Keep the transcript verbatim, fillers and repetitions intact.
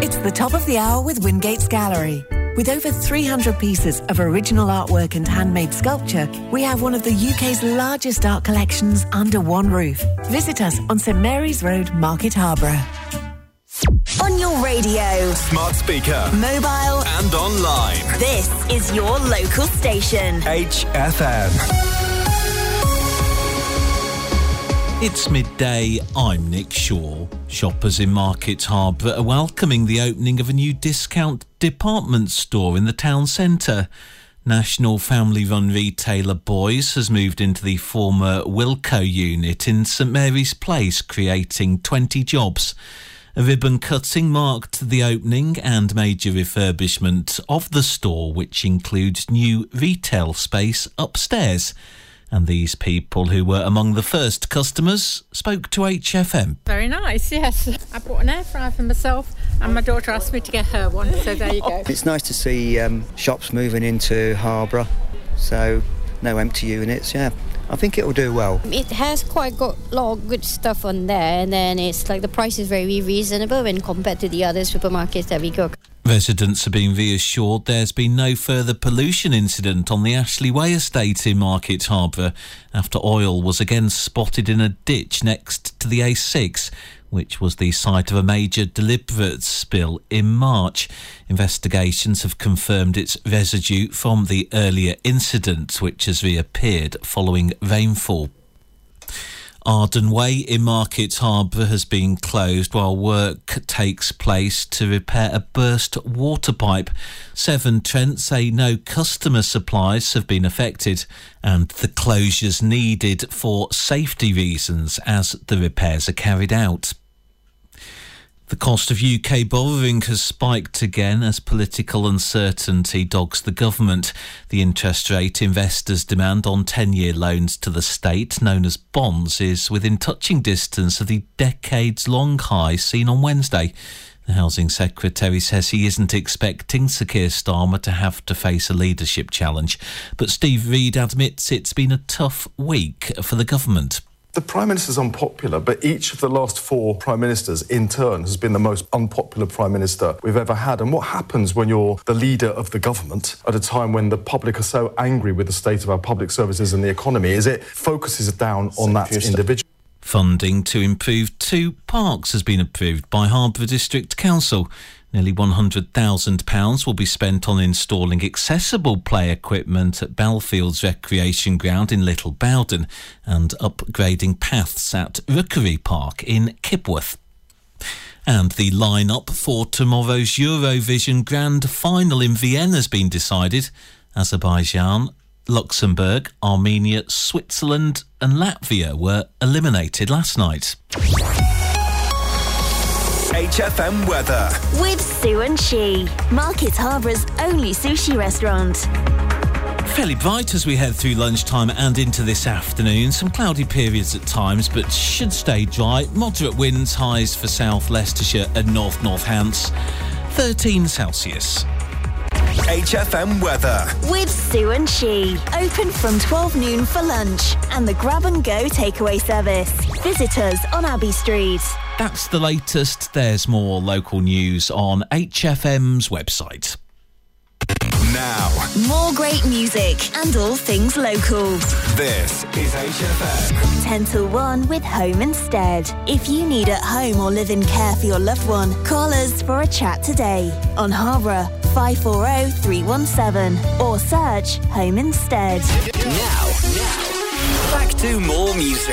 It's the top of the hour with Wingate's Gallery. With over three hundred pieces of original artwork and handmade sculpture, we have one of the U K's largest art collections under one roof. Visit us on St Mary's Road, Market Harborough. On your radio, smart speaker, mobile and online. This is your local station. H F M. It's midday, I'm Nick Shaw. Shoppers in Market Harborough are welcoming the opening of a new discount department store in the town centre. National family-run retailer Boys has moved into the former Wilko unit in St Mary's Place, creating twenty jobs. A ribbon cutting marked the opening and major refurbishment of the store, which includes new retail space upstairs. And these people, who were among the first customers, spoke to H F M. Very nice, yes. I bought an air fryer for myself and my daughter asked me to get her one, so there you go. It's nice to see um, shops moving into Harborough, so no empty units, yeah. I think it will do well. It has quite got a lot of good stuff on there, and then it's like the price is very reasonable when compared to the other supermarkets that we go. Residents are being reassured there's been no further pollution incident on the Ashley Way estate in Market Harborough after oil was again spotted in a ditch next to the A six, which was the site of a major deliberate spill in March. Investigations have confirmed it's residue from the earlier incident, which has reappeared following rainfall. Arden Way in Market Harborough has been closed while work takes place to repair a burst water pipe. Severn Trent say no customer supplies have been affected and the closures needed for safety reasons as the repairs are carried out. The cost of U K borrowing has spiked again as political uncertainty dogs the government. The interest rate investors demand on ten-year loans to the state, known as bonds, is within touching distance of the decades-long high seen on Wednesday. The Housing Secretary says he isn't expecting Sir Keir Starmer to have to face a leadership challenge. But Steve Reid admits it's been a tough week for the government. The Prime Minister's unpopular, but each of the last four Prime Ministers, in turn, has been the most unpopular Prime Minister we've ever had. And what happens when you're the leader of the government at a time when the public are so angry with the state of our public services and the economy is it focuses down on that individual. Funding to improve two parks has been approved by Harborough District Council. Nearly one hundred thousand pounds will be spent on installing accessible play equipment at Belfield's Recreation Ground in Little Bowden and upgrading paths at Rookery Park in Kibworth. And the line-up for tomorrow's Eurovision Grand Final in Vienna has been decided. Azerbaijan, Luxembourg, Armenia, Switzerland and Latvia were eliminated last night. H F M weather. With Sue and She, Market Harbour's only sushi restaurant. Fairly bright as we head through lunchtime and into this afternoon. Some cloudy periods at times, but should stay dry. Moderate winds, highs for South Leicestershire and North Northants. thirteen Celsius. H F M weather. With Sue and She. Open from twelve noon for lunch and the grab and go takeaway service. Visit us on Abbey Street. That's the latest. There's more local news on H F M's website. Now, more great music and all things local. This is H F M. ten till one with Home Instead. If you need at home or live in care for your loved one, call us for a chat today on Harborough five four zero three one seven or search Home Instead. Now, now, back to more music.